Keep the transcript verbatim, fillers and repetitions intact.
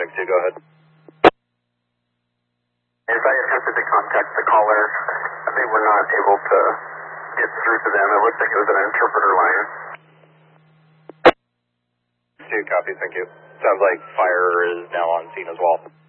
paramedic two, go ahead. As I attempted to contact the caller, they were not able to get through to them. It looked like it was an interpreter line. two, copy, thank you. Sounds like fire is now on scene as well.